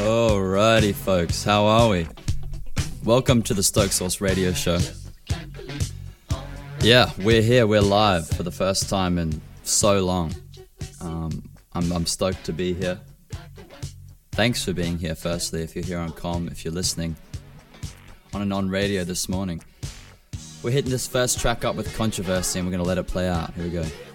Alrighty, folks, how are we? Welcome to the Stoke Source Radio Show. Yeah, we're here, we're live for the first time in so long. I'm stoked to be here. Thanks for being here, firstly, if you're here on comm, if you're listening on and on radio this morning. We're hitting this first track up with Controversy and we're going to let it play out. Here we go.